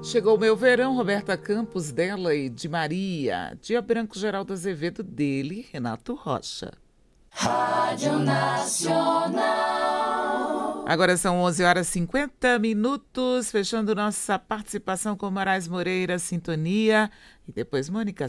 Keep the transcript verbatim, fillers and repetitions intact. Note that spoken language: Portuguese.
Chegou o meu verão, Roberta Campos, dela e de Maria. Dia branco, Geraldo Azevedo, dele, Renato Rocha. Rádio Nacional. Agora são onze horas e cinquenta minutos, fechando nossa participação com Moraes Moreira, Sintonia. E depois Mônica